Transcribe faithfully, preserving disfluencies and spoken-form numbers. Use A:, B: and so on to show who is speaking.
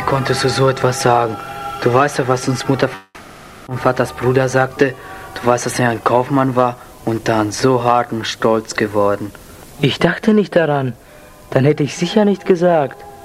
A: konntest du so etwas sagen? Du weißt doch, was uns Mutter und Vaters Bruder sagte. Du weißt, dass er ein Kaufmann war und dann so hart und stolz geworden.
B: Ich dachte nicht daran. Dann hätte ich sicher nicht gesagt.